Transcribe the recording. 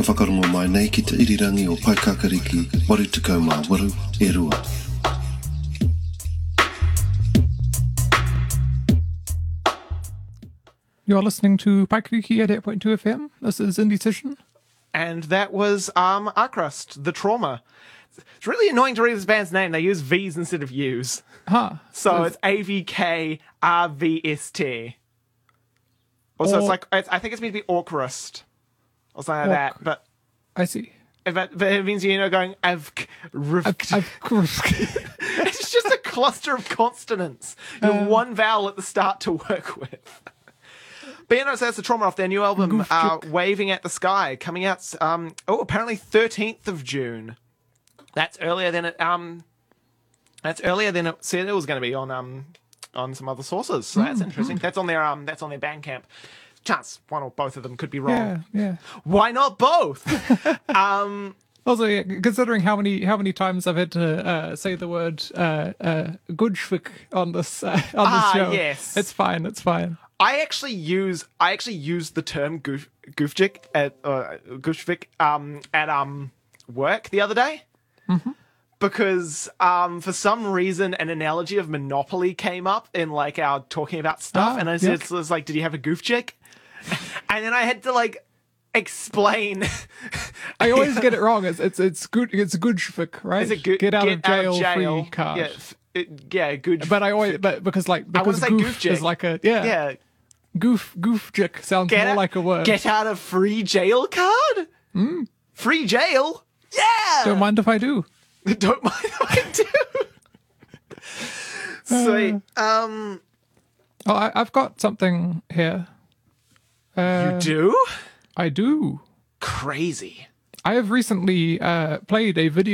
whakarongo mai nei ki te irirangi o Paikakariki, waru tukau mā waru e rua. You're listening to Paikiki at 8.2 FM. This is Indecision. And that was Arkrust, The Trauma. It's really annoying to read this band's name. They use V's instead of U's. Huh. So it's AVKRVST. Also, it's like, I think it's meant to be Orkrust. Or something like that. But I see. but it means, going, It's just a cluster of consonants. You have one vowel at the start to work with. But so that's The Trauma off their new album, Waving at the Sky, coming out, apparently 13th of June. That's earlier than it said it was going to be on some other sources. So that's interesting. That's on their Bandcamp. Chance one or both of them could be wrong. Yeah. Why not both? Also, considering how many times I've had to say the word Gudschvik on this show, yes, it's fine. I actually use the term Gufjik at work the other day. Mm-hmm. Because for some reason an analogy of Monopoly came up in like our talking about stuff, and I said, it was like, did you have a goof chick? And then I had to explain. I always get it wrong. It's Gudschvik, right? It's get out of jail free card. Yeah, good. But because goof is like a goofjik sounds more like a word. Get out of free jail card? Free jail? Yeah! Don't mind if I do. Don't mind if I do. Sweet. I've got something here. You do? I do. Crazy. I have recently played a video